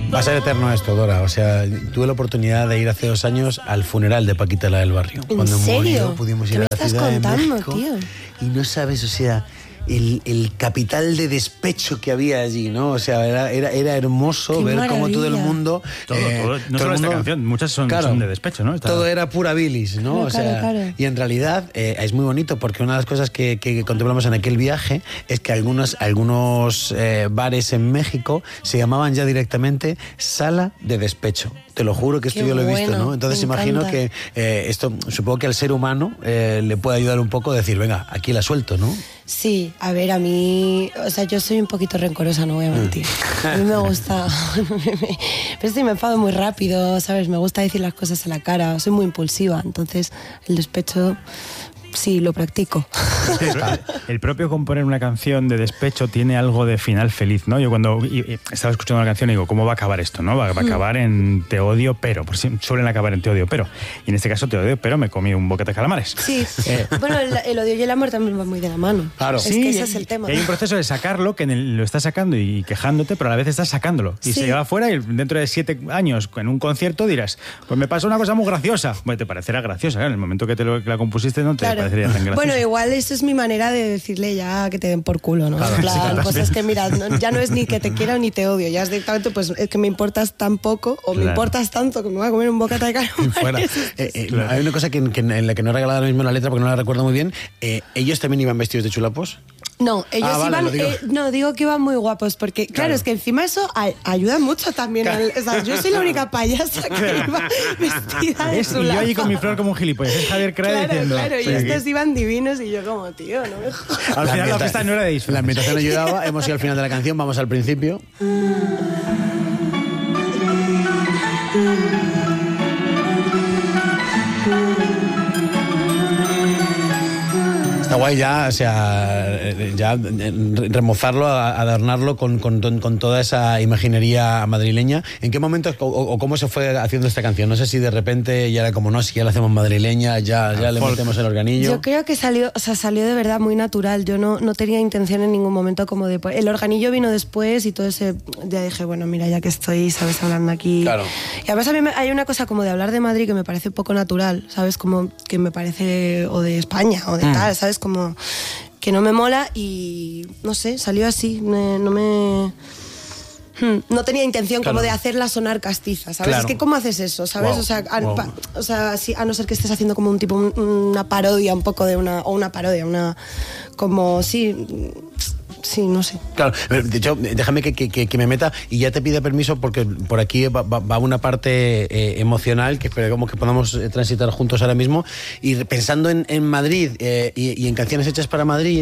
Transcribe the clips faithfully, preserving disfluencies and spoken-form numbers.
Va a ser eterno esto, Dora. O sea, tuve la oportunidad de ir hace dos años al funeral de Paquita, la del barrio. ¿En Cuando serio? murió, pudimos ir a la ciudad contando, de México. tío? Y no sabes, o sea, el, el capital de despecho que había allí, ¿no? O sea, era, era, era hermoso Qué ver maravilla. cómo todo el mundo... Todo, eh, todo, no todo solo el esta mundo- canción, muchas son, Claro, son de despecho, ¿no? Está- Todo era pura bilis, ¿no? Claro, o sea, claro, claro. Y en realidad eh, es muy bonito porque una de las cosas que, que contemplamos en aquel viaje es que algunos, algunos eh, bares en México se llamaban ya directamente sala de despecho. Te lo juro que esto Qué yo lo he visto, bueno, ¿no? Entonces me imagino encanta. que eh, esto, supongo que al ser humano eh, le puede ayudar un poco a decir, venga, aquí la suelto, ¿no? Sí, a ver, a mí, o sea, yo soy un poquito rencorosa, no voy a mentir. A mí me gusta, pero sí me enfado muy rápido, ¿sabes? Me gusta decir las cosas a la cara, soy muy impulsiva, entonces el despecho sí lo practico. El propio componer una canción de despecho tiene algo de final feliz, ¿no? Yo cuando y- y estaba escuchando una canción digo, ¿cómo va a acabar esto, no? Va, va a acabar en te odio, pero. Por si, suelen acabar en te odio, pero. Y en este caso te odio, pero me comí un boquete de calamares. Sí, bueno, el, el odio y el amor también van muy de la mano. Claro. Es Sí, que ese y- es el tema. y hay un proceso de sacarlo que en el- lo estás sacando y quejándote, pero a la vez estás sacándolo. Y Sí. se lleva afuera y dentro de siete años en un concierto dirás, pues me pasó una cosa muy graciosa. Bueno, te parecerá graciosa, claro, en el momento que te lo, que la compusiste no te Claro. parecería tan graciosa. Bueno, igual eso es mi manera de decirle ya que te den por culo, ¿no? Claro, En plan, sí, claro, pues sí. es que mira, no- ya no es ni que te quiera ni te odio, ya es directamente pues es que me importas tan poco o me Claro. importas tanto que me voy a comer un bocata de calamares. Fuera. Eh, eh, Hay una cosa que, que en la que no he regalado ahora mismo la letra porque no la recuerdo muy bien. Eh, ¿Ellos también iban vestidos de chulapos? No, ellos Ah, vale, iban, lo digo. eh, no, digo que iban muy guapos, porque claro, Claro. es que encima eso a- ayuda mucho también. al- o sea, yo soy la única payasa que iba vestida de Es- y yo allí chulapa. con mi flor como un gilipollas. Es Javier Crea Claro, diciendo... claro, y Sí, estos aquí. iban divinos y yo como, tío, no me jodas. Al final la ambienta- fiesta no era de disfraz. La ambientación ayudaba. Hemos ido al final de la canción, vamos al principio. Está guay ya, o sea, ya remozarlo, adornarlo con, con, con toda esa imaginería madrileña. ¿En qué momento o, o cómo se fue haciendo esta canción? No sé si de repente ya era como, no, si ya la hacemos madrileña, ya, ya le folk. metemos el organillo. Yo creo que salió, o sea, salió de verdad muy natural. Yo no, no tenía intención en ningún momento como de... El organillo vino después y todo ese... Ya dije, bueno, mira, ya que estoy, ¿sabes? Hablando aquí. Claro. Y además a mí me- hay una cosa como de hablar de Madrid que me parece un poco natural, ¿sabes? Como que me parece... O de España, o de Mm. tal, ¿sabes? Como que no me mola y... No sé, salió así. me- no me... Hmm, No tenía intención Claro. como de hacerla sonar castiza, ¿sabes? Claro. Es que ¿cómo haces eso, sabes? Wow, O sea, a, wow. pa- o sea sí, a no ser que estés haciendo como un tipo, un- una parodia un poco de una... O una parodia, una... Como, sí... Sí, no sé. Claro, de hecho, déjame que, que, que me meta y ya te pide permiso porque por aquí va, va- va una parte eh, emocional que esperemos que podamos eh, transitar juntos ahora mismo. Y pensando en, en Madrid eh, y, y en canciones hechas para Madrid.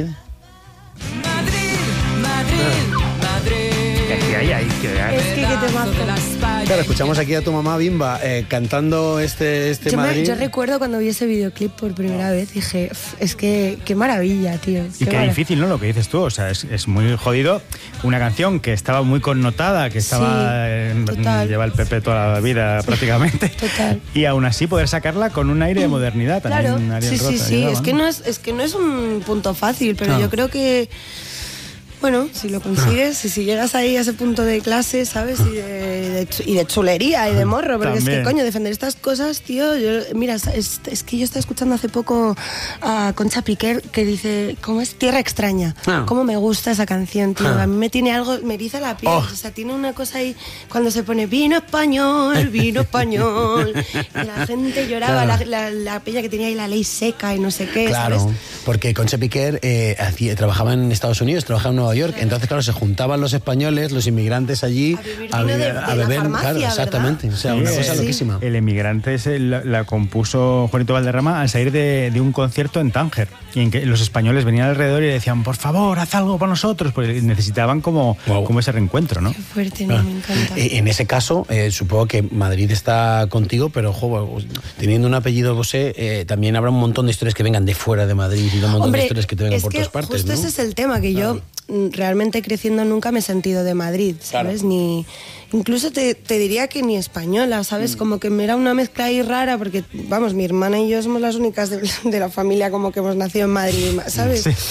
Que hay, hay, que hay. Es que, que te mazo. Claro, escuchamos aquí a tu mamá Bimba eh, cantando este, este Yo, me- Madrid. yo recuerdo cuando vi ese videoclip por primera vez, dije, "Uf, es que qué maravilla, tío. Y qué mara-". difícil, ¿no? Lo que dices tú, o sea, es, es muy jodido. Una canción que estaba muy connotada, que estaba Sí, en- total. lleva el P P toda la vida prácticamente. Total. Y aún así poder sacarla con un aire de modernidad también. Claro, Ariel sí, sí, Roth sí. ayudaba, Es que no es, es que no es un punto fácil, pero No. yo creo que, bueno, si lo consigues, y si llegas ahí a ese punto de clase, ¿sabes? Y de, de chu- y de chulería y de morro, porque es También. que, coño, defender estas cosas, tío, yo, mira, es, es que yo estaba escuchando hace poco a Concha Piquer que dice, ¿cómo es? Tierra extraña. Ah. ¿Cómo me gusta esa canción, tío? Ah. A mí me tiene algo, me eriza la piel, Oh. o sea, tiene una cosa ahí, cuando se pone vino español, vino español, y la gente lloraba, Claro. la, la, la peña que tenía ahí la ley seca y no sé qué, Claro, ¿sabes? porque Concha Piquer eh, hacía- trabajaba en Estados Unidos, trabajaba en Nueva York, entonces claro, se juntaban los españoles, los inmigrantes allí A vivir vino de- de la farmacia, claro, ¿verdad? exactamente, o sea, una Sí, cosa sí. loquísima. El Emigrante ese la, la compuso Juanito Valderrama al salir de, de un concierto en Tánger, y en que los españoles venían alrededor y decían, por favor, haz algo por nosotros, porque necesitaban como, Wow. como ese reencuentro, ¿no? Qué fuerte, no, me encanta. Eh, En ese caso, eh, supongo que Madrid está contigo, pero ojo, teniendo un apellido Bosé, eh, también habrá un montón de historias que vengan de fuera de Madrid y un montón de historias que te vengan es por que todas partes, justo ¿no? ese es el tema, que yo mm, realmente creciendo nunca me he sentido de Madrid, ¿sabes? Claro. Ni incluso te, te diría que ni española, ¿sabes? Mm. Como que me era una mezcla ahí rara, porque, vamos, mi hermana y yo somos las únicas de, de la familia como que hemos nacido en Madrid, ¿sabes? Sí.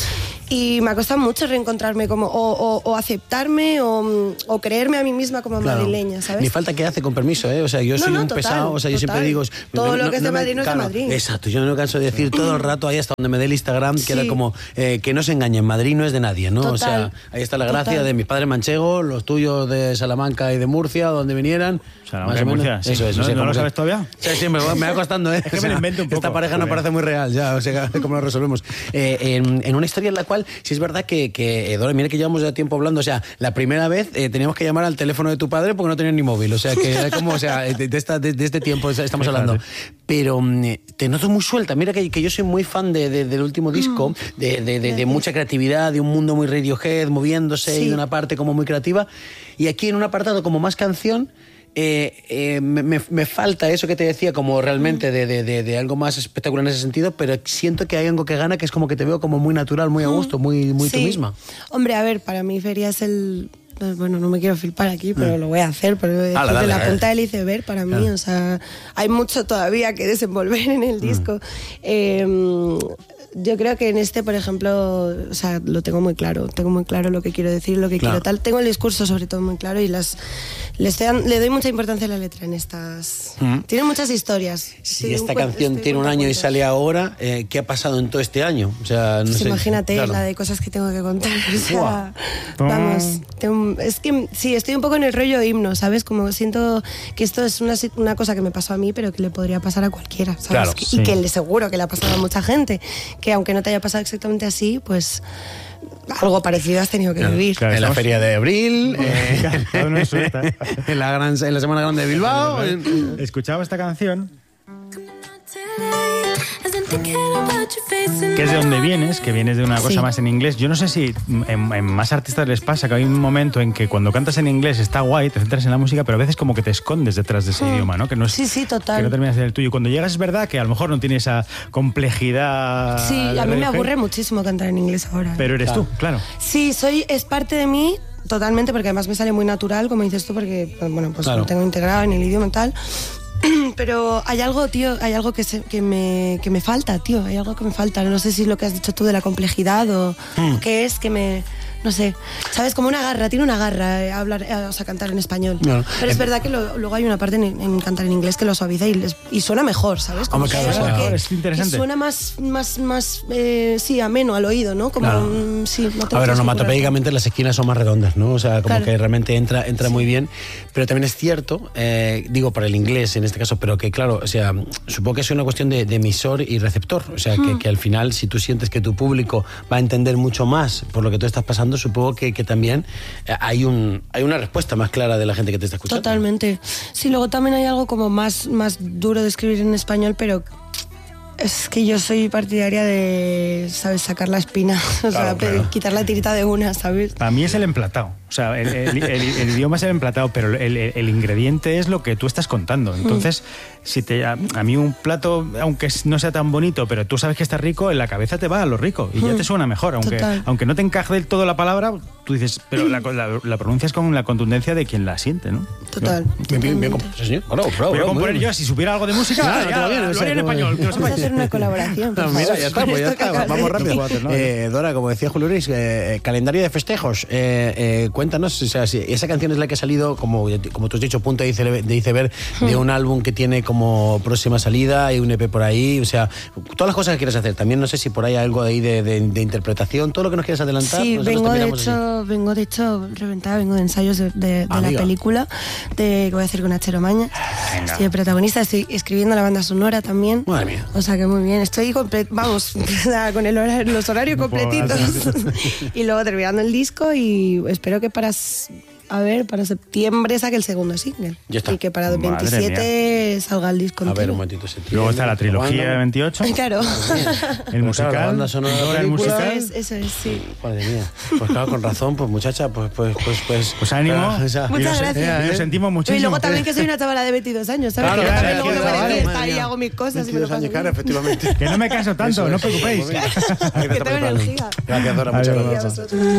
Y me ha costado mucho reencontrarme como, o, o, o aceptarme o, o creerme a mí misma como Claro. madrileña, ¿sabes? Ni falta que hace, con permiso, ¿eh? O sea, yo No, soy no, un total, pesado, o sea, yo total. siempre digo... Todo lo que es de me- Madrid no es de claro, Madrid. Exacto, yo no me canso de decir todo el rato, ahí hasta donde me dé el Instagram, que Sí. era como, eh, que no se engañen, Madrid no es de nadie, ¿no? O sea, Total. ahí está la gracia Total. de mis padres manchegos, los tuyos de Salamanca y de Murcia, donde vinieran. Salamanca más y o menos. Murcia, sí. Eso es. ¿No- sí, no como lo que- sabes todavía? Sí, sí, me va, me va costando, ¿eh? Es que me lo invento un Esta poco, pareja no joder. parece muy real, ya, o sea, cómo lo resolvemos. Eh, en, en una historia en la cual, sí es verdad que, que eh, Dora, mira que llevamos ya tiempo hablando, o sea, la primera vez eh, teníamos que llamar al teléfono de tu padre porque no tenía ni móvil, o sea, que era como, o sea, de, de esta, de, de este tiempo estamos hablando. Pero mm, te noto muy suelta, mira que, que yo soy muy fan de, de- del último disco, de, de, de, de mucha creatividad, de un mundo muy Radiohead, moviéndose y Sí. de una parte como muy creativa, y aquí en un apartado como más canción, eh, eh, me, me- me falta eso que te decía, como realmente de, de- de- de algo más espectacular en ese sentido, pero siento que hay algo que gana, que es como que te veo como muy natural, muy a gusto, muy, muy tú Sí. misma. Hombre, a ver, para mí Feria es el... Bueno, no me quiero flipar aquí, pero lo voy a hacer. Pero Hala, de dale, la dale. punta del iceberg para mí, Claro. o sea, hay mucho todavía que desenvolver en el disco. Eh, yo creo que en este, por ejemplo, o sea, lo tengo muy claro. Tengo muy claro lo que quiero decir, lo que Claro. quiero tal. Tengo el discurso sobre todo muy claro y las le, estoy dan- le doy mucha importancia a la letra en estas. Mm. Tiene muchas historias. Si Sí, esta un cuen- canción estoy tiene un año y cuentacuentos. sale ahora, eh, ¿qué ha pasado en todo este año? O sea, no Pues sé. imagínate claro. la de cosas que tengo que contar. O sea, Buah. vamos, tengo- es que sí, estoy un poco en el rollo himno, ¿sabes? Como siento que esto es una, si- una cosa que me pasó a mí, pero que le podría pasar a cualquiera, ¿sabes? Claro, Que- sí. Y que le seguro que le ha pasado a mucha gente, que aunque no te haya pasado exactamente así, pues algo parecido has tenido que Claro, vivir. claro. En la estamos- feria de abril, eh, Cada uno en su esta. en, la gran, en la Semana Grande de Bilbao. en- Escuchaba esta canción, que es de donde vienes, que vienes de una cosa Sí. más en inglés. Yo no sé si en, en más artistas les pasa que hay un momento en que cuando cantas en inglés está guay, te centras en la música, pero a veces como que te escondes detrás de ese idioma, ¿no? Que no es, Sí, sí, total. Que no terminas de ser el tuyo. Cuando llegas es verdad que a lo mejor no tiene esa complejidad. Sí, de a mí me Radiohead, aburre muchísimo cantar en inglés ahora. Pero eres Claro. tú, claro. Sí, soy, es parte de mí totalmente, porque además me sale muy natural, como dices tú, porque bueno, pues Claro. lo tengo integrado en el idioma y tal. Pero hay algo, tío, hay algo que, se- que, me, que me falta, tío, hay algo que me falta. No sé si es lo que has dicho tú de la complejidad o Mm. qué es que me... No sé, ¿sabes? Como una garra, tiene una garra eh, hablar, eh, o sea, cantar en español. Claro. Pero es Eh, verdad que lo- luego hay una parte en, en cantar en inglés que lo suaviza y, les- y suena mejor, ¿sabes? Como Hombre, que claro, hay algo claro. que, Es interesante. que suena más, más, más eh, sí, ameno al oído, ¿no? Como, Claro. mm, sí, no te lo A ver, tienes que onomatopéicamente las esquinas son más redondas, ¿no? O sea, como Claro. que realmente entra, entra muy bien. Pero también es cierto, eh, digo para el inglés en este caso, pero que claro, o sea, supongo que es una cuestión de, de emisor y receptor. O sea, que, que al final, si tú sientes que tu público va a entender mucho más por lo que tú estás pasando, supongo que, que también eh, hay, un, hay una respuesta más clara de la gente que te está escuchando. Totalmente. Sí, luego también hay algo como más, más duro de escribir en español, pero es que yo soy partidaria de, ¿sabes? Sacar la espina, o sea, Claro, claro. quitar la tirita de una, ¿sabes? Para mí es el emplatado. O sea, el, el- el- el idioma es el emplatado, pero el, el- el ingrediente es lo que tú estás contando. Entonces, si te, a, a mí un plato, aunque no sea tan bonito, pero tú sabes que está rico, en la cabeza te va a lo rico y ya te suena mejor. Aunque, Total. aunque no te encaje del todo la palabra, tú dices, pero la, la, la pronuncias con la contundencia de quien la siente, ¿no? Total. Bien, bien, bien, totalmente. sí, señor. Bravo, bravo, Voy a bravo, muy componer bien. yo, si supiera algo de música, Claro, ya, todo bien, lo o sea, haría en como- español. que lo Vamos a sepáis. hacer una colaboración. por Ah, mira, favor, ya está, con pues ya esto que está, acabas de vamos rápido. decir. ¿no? Eh, Dora, como decía Julio Luis, eh, calendario de festejos. Eh, eh, cuéntanos, o sea, si esa canción es la que ha salido, como, como tú has dicho, punto de iceberg, de, iceberg, de un álbum que tiene como próxima salida y un E P por ahí, o sea, todas las cosas que quieres hacer. También no sé si por ahí hay algo ahí de, de- de interpretación, todo lo que nos quieras adelantar. Sí, nosotros vengo te de, miramos así. hecho, vengo de hecho reventada, vengo de ensayos de, de- de Ah, la amiga. película de, que voy a hacer con Achero Maña. Venga. Estoy de protagonista, estoy escribiendo la banda sonora también. Madre mía. O sea que muy bien, estoy comple- vamos, con el horario- los horarios No puedo completitos. Y luego terminando el disco y espero que para... s- A ver, para septiembre saque el segundo single. Ya está. Y que para Madre veintisiete salga el disco A ver, entero. un momentito. ese tío. Luego está la trilogía de veintiocho, Claro. el musical, la banda sonora de la Dora, el película. Eso musical. es, eso es, sí. Madre mía. Pues claro, con razón, pues muchacha, pues pues pues pues. Pues ánimo. Ah, o sea, Muchas Y lo- gracias. y lo sentimos muchísimo. Y luego también que soy una chavala de veintidós años, ¿sabes? Claro, que yo claro, también luego me claro, voy de claro, fiesta madre y mía. hago mis cosas y me lo veintidós paso años, claro, bien. efectivamente. Que no me caso tanto, Eso no es. os preocupéis. Ahí está Que tengo preparando. energía. Gracias, Dora, muchas Adiós. gracias. Y a vosotros.